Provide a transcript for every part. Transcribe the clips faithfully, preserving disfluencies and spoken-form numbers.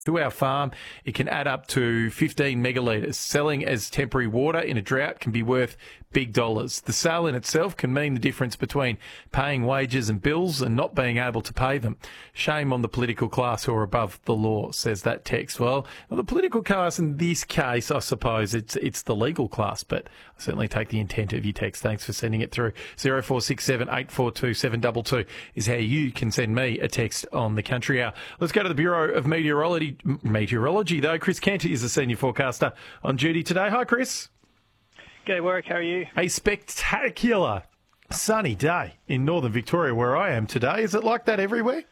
To our farm, it can add up to fifteen megalitres. Selling as temporary water in a drought can be worth big dollars. The sale in itself can mean the difference between paying wages and bills and not being able to pay them. Shame on the political class who are above the law, says that text. Well, the political class in this case, I suppose it's it's the legal class, but I certainly take the intent of your text. Thanks for sending it through. zero four six seven eight four two seven two two is how you can send me a text on the Country Hour. Let's go to the Bureau of Meteorology. Meteorology, though. Chris Canty is the senior forecaster on duty today. Hi, Chris. G'day, Warwick. How are you? A spectacular sunny day in northern Victoria where I am today. Is it like that everywhere?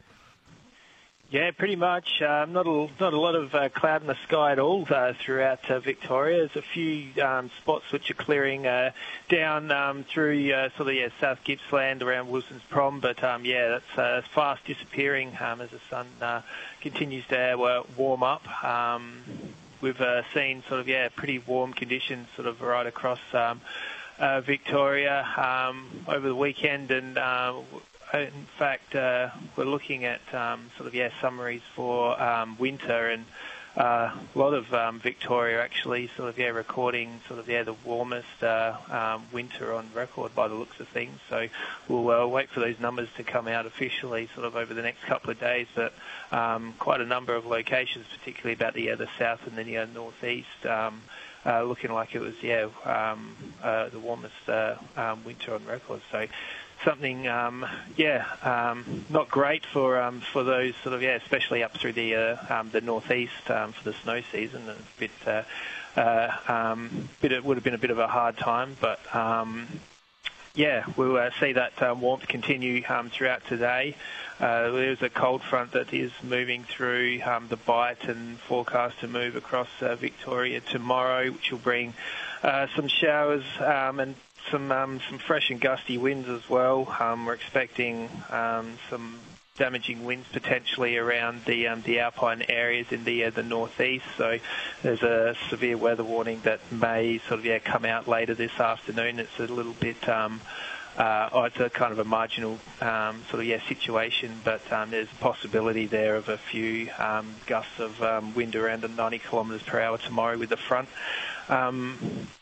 Yeah, pretty much. Um, not a not a lot of uh, cloud in the sky at all uh, throughout uh, Victoria. There's a few um, spots which are clearing uh, down um, through uh, sort of yeah, South Gippsland around Wilson's Prom, but um, yeah, that's uh, fast disappearing um, as the sun uh, continues to uh, warm up. Um, we've uh, seen sort of yeah, pretty warm conditions sort of right across um, uh, Victoria um, over the weekend, and uh, in fact, uh, we're looking at um, sort of yeah summaries for um, winter, and uh, a lot of um, Victoria actually sort of yeah recording sort of yeah the warmest uh, um, winter on record by the looks of things. So we'll uh, wait for those numbers to come out officially sort of over the next couple of days. But um, quite a number of locations, particularly about the uh, the south and the uh, northeast. Um, Uh, looking like it was, yeah, um, uh, the warmest uh, um, winter on record. So something, um, yeah, um, not great for um, for those sort of, yeah, especially up through the uh, um, the northeast um, for the snow season. And it's a bit, uh, uh, um, bit it would have been a bit of a hard time, but um, yeah, we'll uh, see that um, warmth continue um, throughout today. Uh, there's a cold front that is moving through um, the Bight and forecast to move across uh, Victoria tomorrow, which will bring uh, some showers um, and some um, some fresh and gusty winds as well. Um, we're expecting um, some damaging winds potentially around the um, the alpine areas in the uh, the northeast. So there's a severe weather warning that may sort of yeah come out later this afternoon. It's a little bit. Um, Uh, oh, it's a kind of a marginal um, sort of yeah situation, but um, there's a possibility there of a few um, gusts of um, wind around ninety kilometres per hour tomorrow with the front. Um,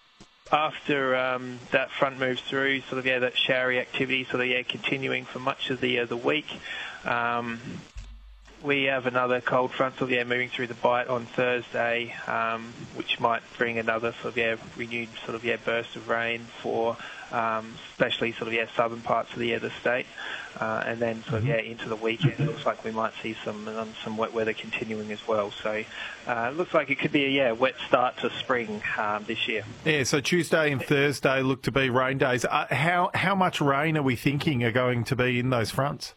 after um, that front moves through, sort of yeah that showery activity, sort of yeah continuing for much of the uh, the week. Um, We have another cold front sort of, yeah, moving through the Bight on Thursday, um, which might bring another sort of yeah renewed sort of yeah burst of rain for um, especially sort of yeah southern parts of the, yeah, the state, uh, and then sort of yeah into the weekend. It looks like we might see some um, some wet weather continuing as well. So uh, it looks like it could be a yeah wet start to spring um, this year. Yeah. So Tuesday and Thursday look to be rain days. Uh, how how much rain are we thinking are going to be in those fronts?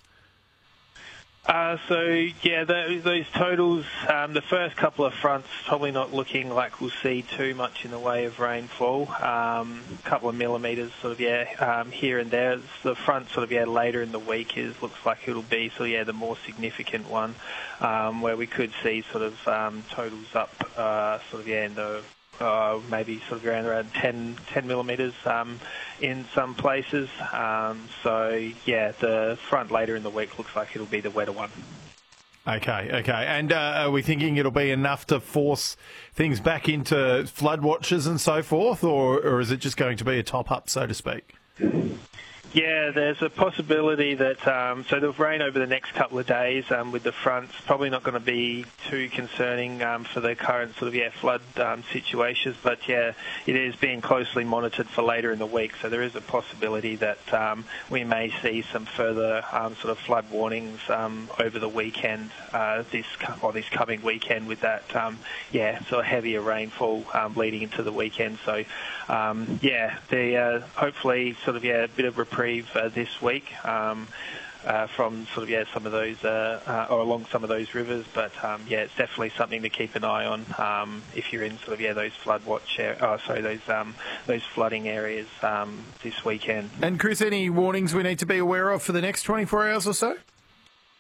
Uh, so, yeah, those, those totals, um, the first couple of fronts probably not looking like we'll see too much in the way of rainfall. Um, a couple of millimetres sort of, yeah, um, here and there. The front sort of, yeah, later in the week is looks like it'll be, so yeah, the more significant one, um, where we could see sort of um, totals up uh, sort of, yeah, in the Uh, maybe sort of around around ten, ten millimetres um, in some places. Um, so, yeah, the front later in the week looks like it'll be the wetter one. Okay, okay. And uh, are we thinking it'll be enough to force things back into flood watches and so forth, or, or is it just going to be a top-up, so to speak? Yeah, there's a possibility that, um, so the rain over the next couple of days um, with the fronts probably not going to be too concerning um, for the current sort of, yeah, flood um, situations, but yeah, it is being closely monitored for later in the week, so there is a possibility that um, we may see some further um, sort of flood warnings um, over the weekend, uh, this or this coming weekend with that, um, yeah, sort of heavier rainfall um, leading into the weekend. So, um, yeah, the uh, hopefully sort of, yeah, a bit of reprieve Uh, this week um, uh, from sort of yeah some of those uh, uh, or along some of those rivers, but um, yeah, it's definitely something to keep an eye on um, if you're in sort of yeah those flood watch uh, oh sorry those um, those flooding areas um, this weekend. And Chris, any warnings we need to be aware of for the next twenty-four hours or so?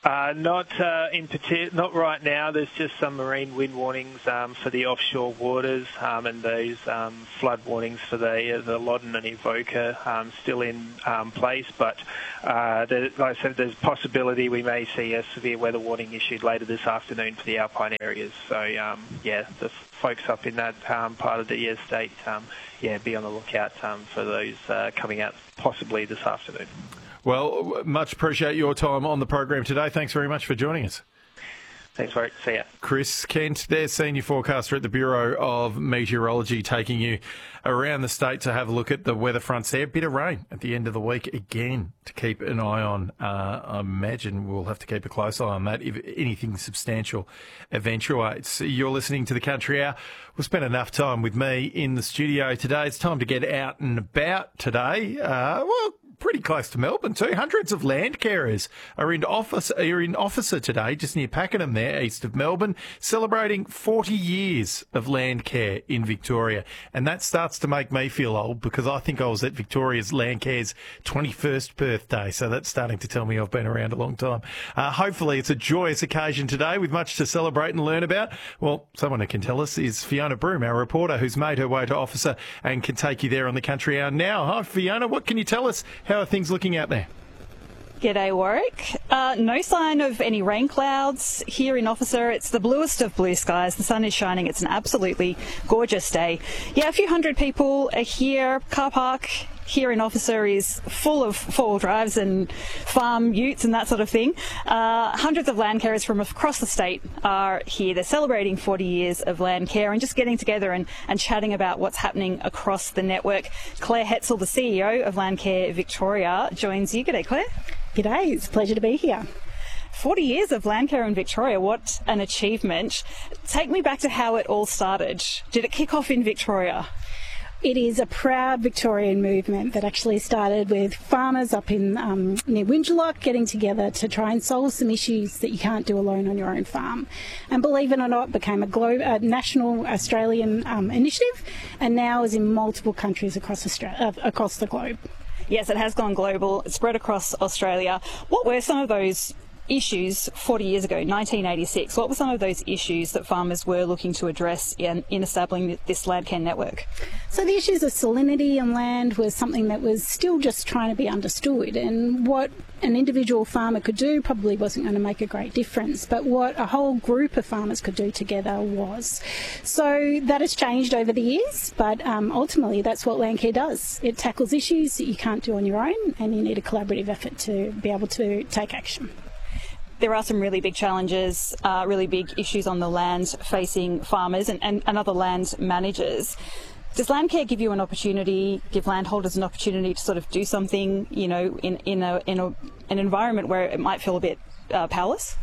Uh, not uh, in partic- not right now. There's just some marine wind warnings um, for the offshore waters, um, and those um, flood warnings for the uh, the Loddon and Evoca um, still in um, place. But uh, there, like I said, there's a possibility we may see a severe weather warning issued later this afternoon for the alpine areas. So um, yeah, the folks up in that um, part of the state, um, yeah, be on the lookout um, for those uh, coming out possibly this afternoon. Well, much appreciate your time on the program today. Thanks very much for joining us. Thanks, Warwick. See ya. Chris Kent, their senior forecaster at the Bureau of Meteorology, taking you around the state to have a look at the weather fronts there. A bit of rain at the end of the week again to keep an eye on. Uh, I imagine we'll have to keep a close eye on that if anything substantial eventuates. You're listening to The Country Hour. We've spent enough time with me in the studio today. It's time to get out and about today. Uh, well, pretty close to Melbourne too. Hundreds of land carers are in office are in Officer today, just near Pakenham there, east of Melbourne, celebrating forty years of land care in Victoria. And that starts to make me feel old because I think I was at Victoria's Land Care's twenty-first birthday. So that's starting to tell me I've been around a long time. Uh, hopefully it's a joyous occasion today with much to celebrate and learn about. Well, someone who can tell us is Fiona Broome, our reporter, who's made her way to Officer and can take you there on the Country Hour now. Hi, Fiona. What can you tell us? How are things looking out there? G'day, Warwick. Uh, no sign of any rain clouds here in Officer. It's the bluest of blue skies. The sun is shining. It's an absolutely gorgeous day. Yeah, a few hundred people are here. Car park here in Officer is full of four-wheel drives and farm utes and that sort of thing. Uh, hundreds of land carers from across the state are here. They're celebrating forty years of land care and just getting together and, and chatting about what's happening across the network. Claire Hetzel, the C E O of Landcare Victoria, joins you. G'day, Claire. G'day, it's a pleasure to be here. forty years of land care in Victoria, what an achievement. Take me back to how it all started. Did it kick off in Victoria? It is a proud Victorian movement that actually started with farmers up in um, near Wingelock getting together to try and solve some issues that you can't do alone on your own farm. And believe it or not, became a, glo- a national Australian um, initiative and now is in multiple countries across, Australia, uh, across the globe. Yes, it has gone global. It's spread across Australia. What were some of those issues forty years ago, nineteen eighty-six? What were some of those issues that farmers were looking to address in, in establishing this land care network? So the issues of salinity on land was something that was still just trying to be understood, and what an individual farmer could do probably wasn't going to make a great difference, but what a whole group of farmers could do together was. So that has changed over the years, but um, ultimately that's what Landcare does. It tackles issues that you can't do on your own, and you need a collaborative effort to be able to take action. There are some really big challenges, uh, really big issues on the land facing farmers and, and, and other land managers. Does Landcare give you an opportunity, give landholders an opportunity to sort of do something, you know, in, in, a, in a, an environment where it might feel a bit uh, powerless?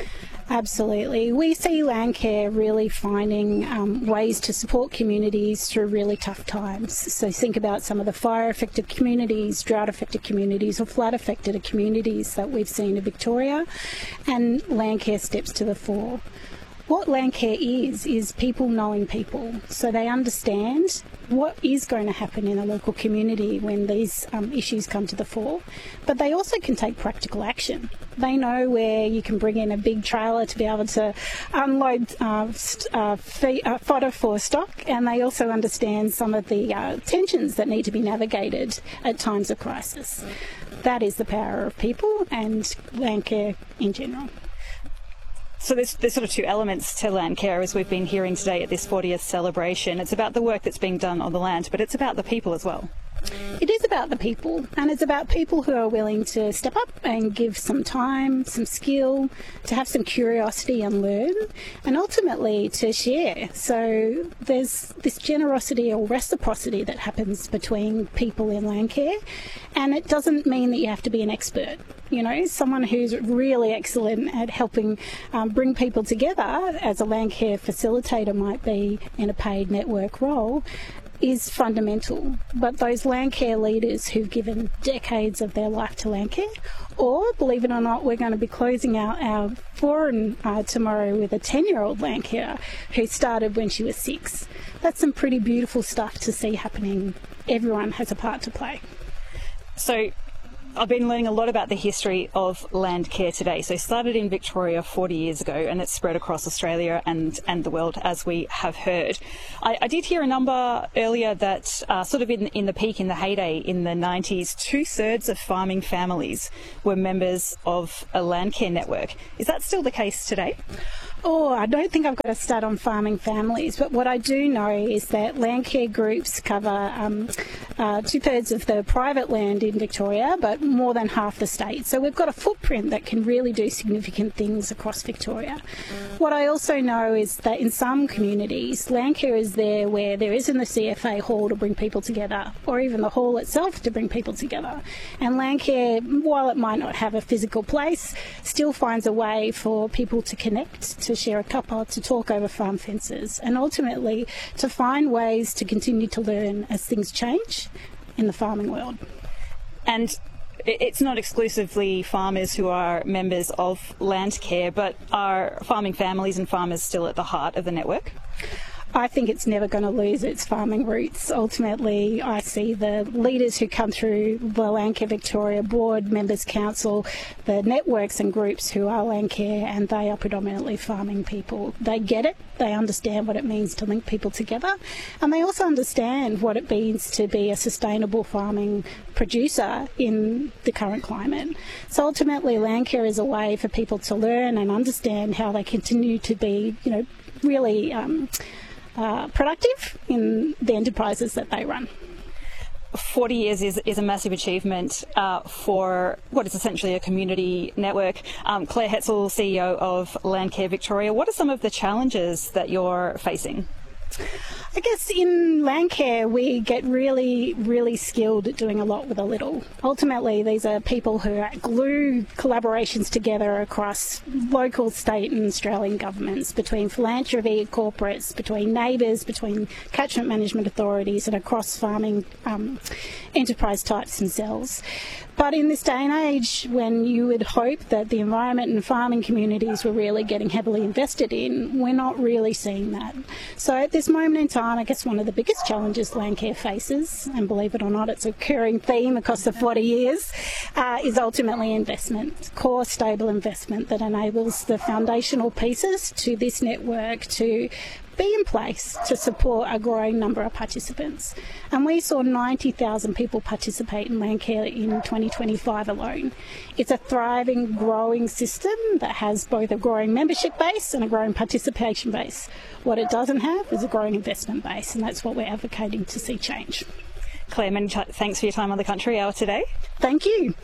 Absolutely. We see Landcare really finding um, ways to support communities through really tough times. So think about some of the fire-affected communities, drought-affected communities or flood-affected communities that we've seen in Victoria, and Landcare steps to the fore. What Landcare is, is people knowing people, so they understand what is going to happen in a local community when these um, issues come to the fore, but they also can take practical action. They know where you can bring in a big trailer to be able to unload uh, uh, fee, uh, fodder for stock, and they also understand some of the uh, tensions that need to be navigated at times of crisis. That is the power of people and Landcare in general. So there's, there's sort of two elements to land care, as we've been hearing today at this fortieth celebration. It's about the work that's being done on the land, but it's about the people as well. It is about the people, and it's about people who are willing to step up and give some time, some skill, to have some curiosity and learn, and ultimately to share. So there's this generosity or reciprocity that happens between people in Landcare, and it doesn't mean that you have to be an expert. You know, someone who's really excellent at helping um, bring people together, as a Landcare facilitator might be in a paid network role, is fundamental. But those Landcare leaders who've given decades of their life to Landcare, or believe it or not, we're going to be closing out our forum uh, tomorrow with a ten-year-old Landcarer who started when she was six. That's some pretty beautiful stuff to see happening. Everyone has a part to play. So I've been learning a lot about the history of Landcare today. So it started in Victoria forty years ago, and it's spread across Australia and, and the world, as we have heard. I, I did hear a number earlier that uh, sort of in, in the peak, in the heyday, in the nineties, two-thirds of farming families were members of a Landcare network. Is that still the case today? Oh, I don't think I've got a stat on farming families, but what I do know is that Landcare groups cover um, uh, two-thirds of the private land in Victoria, but more than half the state. So we've got a footprint that can really do significant things across Victoria. What I also know is that in some communities, Landcare is there where there isn't the C F A hall to bring people together, or even the hall itself to bring people together. And Landcare, while it might not have a physical place, still finds a way for people to connect, to share a cuppa, to talk over farm fences, and ultimately to find ways to continue to learn as things change in the farming world. And it's not exclusively farmers who are members of Landcare, but are farming families and farmers still at the heart of the network? I think it's never going to lose its farming roots. Ultimately, I see the leaders who come through the Landcare Victoria Board, Members Council, the networks and groups who are Landcare, and they are predominantly farming people. They get it, they understand what it means to link people together, and they also understand what it means to be a sustainable farming producer in the current climate. So ultimately, Landcare is a way for people to learn and understand how they continue to be, you know, really um, Uh, productive in the enterprises that they run. forty years is, is a massive achievement uh, for what is essentially a community network. Um, Claire Hetzel, C E O of Landcare Victoria, what are some of the challenges that you're facing? I guess in Landcare we get really, really skilled at doing a lot with a little. Ultimately, these are people who glue collaborations together across local, state and Australian governments, between philanthropy, corporates, between neighbours, between catchment management authorities and across farming um, enterprise types themselves. But in this day and age, when you would hope that the environment and farming communities were really getting heavily invested in, we're not really seeing that. So at this moment in time, I guess one of the biggest challenges Landcare faces, and believe it or not, it's a recurring theme across the forty years, uh, is ultimately investment, core stable investment that enables the foundational pieces to this network to be in place to support a growing number of participants. And we saw ninety thousand people participate in Landcare in twenty twenty-five alone. It's a thriving, growing system that has both a growing membership base and a growing participation base. What it doesn't have is a growing investment base, and that's what we're advocating to see change. Claire, many thanks for your time on the Country Hour today. Thank you.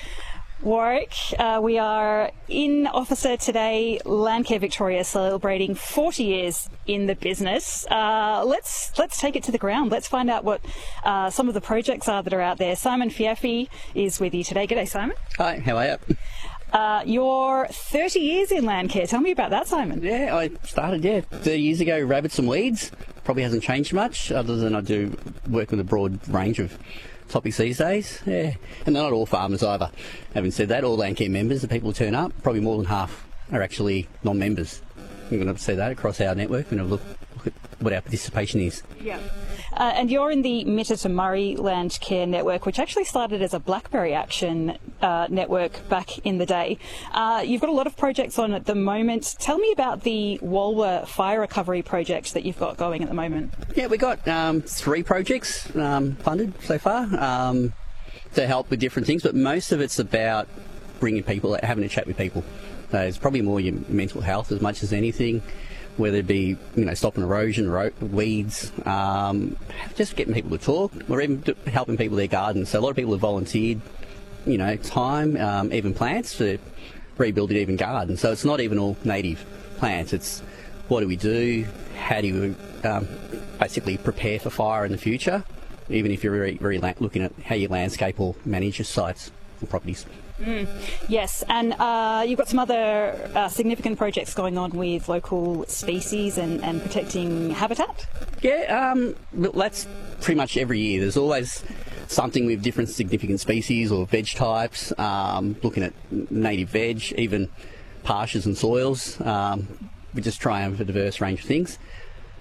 Warwick, uh, we are in Officer today. Landcare Victoria celebrating forty years in the business. Uh, let's let's take it to the ground. Let's find out what uh, some of the projects are that are out there. Simon Fiafi is with you today. G'day, Simon. Hi, how are you? Uh, you're thirty years in Landcare. Tell me about that, Simon. Yeah, I started, yeah, thirty years ago, rabbits and weeds. Probably hasn't changed much, other than I do work with a broad range of topics these days, yeah. And they're not all farmers either. Having said that, all Landcare members, the people who turn up, probably more than half are actually non-members. You're going to see that across our network when I look, look at what our participation is. Yeah. Uh, and you're in the Mitta to Murray Landcare network, which actually started as a Blackberry Action uh, network back in the day. Uh, you've got a lot of projects on at the moment. Tell me about the Walwa fire recovery project that you've got going at the moment. Yeah, we got um, three projects um, funded so far um, to help with different things, but most of it's about bringing people, having a chat with people. So it's probably more your mental health as much as anything, whether it be, you know, stopping erosion, ro- weeds, um, just getting people to talk, or even helping people their gardens. So a lot of people have volunteered, you know, time, um, even plants to rebuild an even garden. So it's not even all native plants. It's what do we do? How do you um, basically prepare for fire in the future? Even if you're very, very la- looking at how you landscape or manage your sites and properties. Mm, yes, and uh, you've got some other uh, significant projects going on with local species and, and protecting habitat? Yeah, um, that's pretty much every year. There's always something with different significant species or veg types, um, looking at native veg, even pastures and soils. Um, we just try and have a diverse range of things.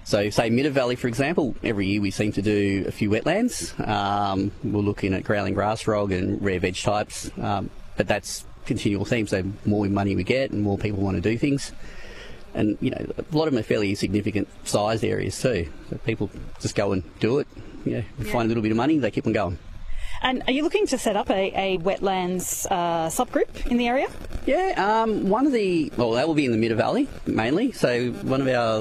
So, say Midder Valley, for example, every year we seem to do a few wetlands. Um, we're looking at growling grass frog and rare veg types, um, but that's continual theme. So, more money we get, and more people want to do things. And you know, a lot of them are fairly significant sized areas too. So people just go and do it. You know, yeah. Find a little bit of money, they keep on going. And are you looking to set up a, a wetlands uh, subgroup in the area? Yeah, um, one of the, well, that will be in the Midder Valley mainly. So one of our